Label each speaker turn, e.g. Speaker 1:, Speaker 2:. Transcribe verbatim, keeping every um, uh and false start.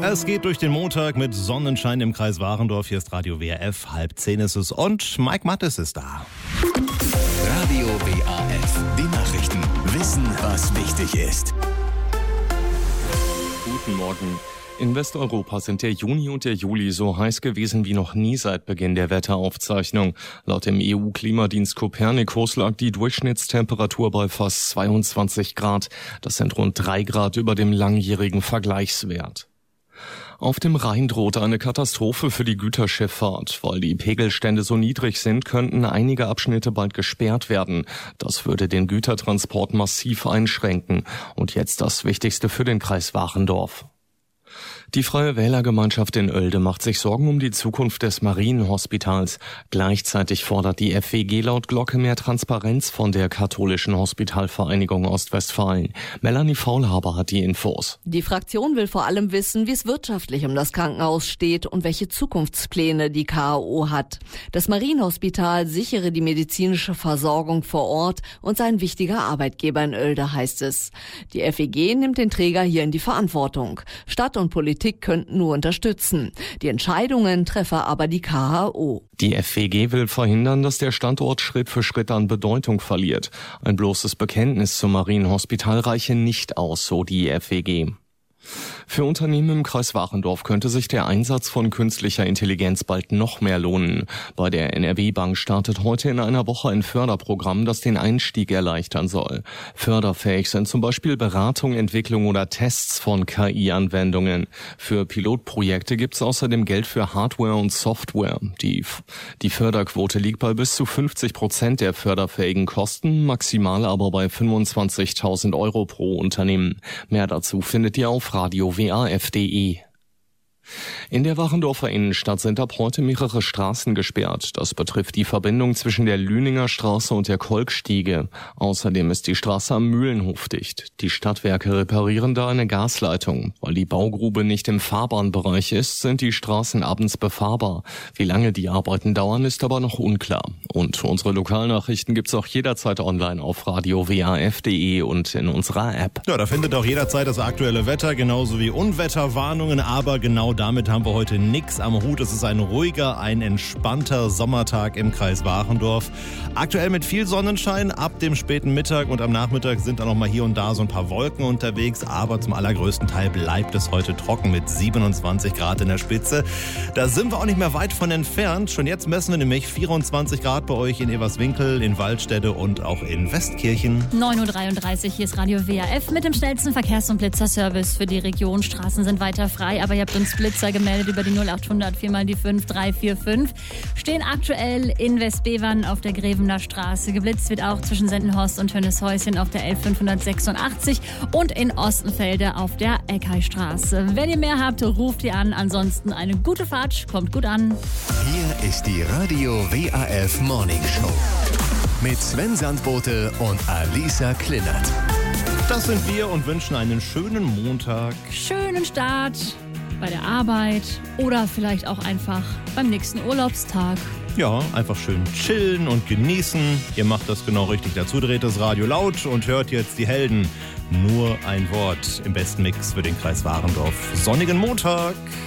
Speaker 1: Es geht durch den Montag mit Sonnenschein im Kreis Warendorf. Hier ist Radio W R F, halb zehn ist es und Mike Mattes ist da.
Speaker 2: Radio W R F, die Nachrichten. Wissen, was wichtig ist.
Speaker 3: Guten Morgen. In Westeuropa sind der Juni und der Juli so heiß gewesen wie noch nie seit Beginn der Wetteraufzeichnung. Laut dem E U-Klimadienst Copernicus lag die Durchschnittstemperatur bei fast zweiundzwanzig Grad. Das sind rund drei Grad über dem langjährigen Vergleichswert. Auf dem Rhein droht eine Katastrophe für die Güterschifffahrt. Weil die Pegelstände so niedrig sind, könnten einige Abschnitte bald gesperrt werden. Das würde den Gütertransport massiv einschränken. Und jetzt das Wichtigste für den Kreis Warendorf. Die Freie Wählergemeinschaft in Oelde macht sich Sorgen um die Zukunft des Marienhospitals. Gleichzeitig fordert die F W G laut Glocke mehr Transparenz von der Katholischen Hospitalvereinigung Ostwestfalen. Melanie Faulhaber hat die Infos.
Speaker 4: Die Fraktion will vor allem wissen, wie es wirtschaftlich um das Krankenhaus steht und welche Zukunftspläne die K H O hat. Das Marienhospital sichere die medizinische Versorgung vor Ort und sei ein wichtiger Arbeitgeber in Oelde, heißt es. Die F W G nimmt den Träger hier in die Verantwortung. Stadt und Politik könnten nur unterstützen. Die Entscheidungen treffe aber die K H O.
Speaker 3: Die F W G will verhindern, dass der Standort Schritt für Schritt an Bedeutung verliert. Ein bloßes Bekenntnis zum Marienhospital reiche nicht aus, so die F W G. Für Unternehmen im Kreis Warendorf könnte sich der Einsatz von künstlicher Intelligenz bald noch mehr lohnen. Bei der N R W-Bank startet heute in einer Woche ein Förderprogramm, das den Einstieg erleichtern soll. Förderfähig sind zum Beispiel Beratung, Entwicklung oder Tests von K I-Anwendungen. Für Pilotprojekte gibt es außerdem Geld für Hardware und Software. Die, die Förderquote liegt bei bis zu fünfzig Prozent der förderfähigen Kosten, maximal aber bei fünfundzwanzigtausend Euro pro Unternehmen. Mehr dazu findet ihr auf Radio W A F punkt de. In der Warendorfer Innenstadt sind ab heute mehrere Straßen gesperrt. Das betrifft die Verbindung zwischen der Lüninger Straße und der Kolkstiege. Außerdem ist die Straße am Mühlenhof dicht. Die Stadtwerke reparieren da eine Gasleitung. Weil die Baugrube nicht im Fahrbahnbereich ist, sind die Straßen abends befahrbar. Wie lange die Arbeiten dauern, ist aber noch unklar. Und unsere Lokalnachrichten gibt's auch jederzeit online auf Radio W A F punkt de und in unserer App.
Speaker 1: Ja, da findet auch jederzeit das aktuelle Wetter, genauso wie Unwetterwarnungen, aber genau damit haben wir heute nichts am Hut. Es ist ein ruhiger, ein entspannter Sommertag im Kreis Warendorf. Aktuell mit viel Sonnenschein. Ab dem späten Mittag und am Nachmittag sind dann noch mal hier und da so ein paar Wolken unterwegs. Aber zum allergrößten Teil bleibt es heute trocken mit siebenundzwanzig Grad in der Spitze. Da sind wir auch nicht mehr weit von entfernt. Schon jetzt messen wir nämlich vierundzwanzig Grad bei euch in Everswinkel, in Waldstätte und auch in Westkirchen.
Speaker 5: neun Uhr dreiunddreißig, hier ist Radio W R F mit dem schnellsten Verkehrs- und Blitzerservice für die Region. Straßen sind weiter frei, aber ihr habt uns Blitzer gemeldet über die null achthundert vier mal die fünf drei vier fünf. Stehen aktuell in Westbevern auf der Grevener Straße. Geblitzt wird auch zwischen Sendenhorst und Hönneshäuschen auf der elf fünfhundertsechsundachtzig und in Ostenfelde auf der Eckeistraße. Wenn ihr mehr habt, ruft ihr an. Ansonsten eine gute Fahrt, kommt gut an.
Speaker 2: Hier ist die Radio W A F Morning Show mit Sven Sandbote und Alisa Klinnert.
Speaker 1: Das sind wir und wünschen einen schönen Montag.
Speaker 5: Schönen Start bei der Arbeit oder vielleicht auch einfach beim nächsten Urlaubstag.
Speaker 1: Ja, einfach schön chillen und genießen. Ihr macht das genau richtig. Dazu dreht das Radio laut und hört jetzt die Helden. Nur ein Wort im besten Mix für den Kreis Warendorf. Sonnigen Montag.